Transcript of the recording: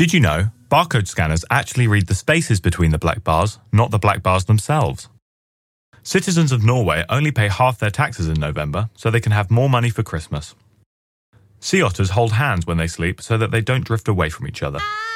Did you know barcode scanners actually read the spaces between the black bars, not the black bars themselves? Citizens of Norway only pay half their taxes in November so they can have more money for Christmas. Sea otters hold hands when they sleep so that they don't drift away from each other.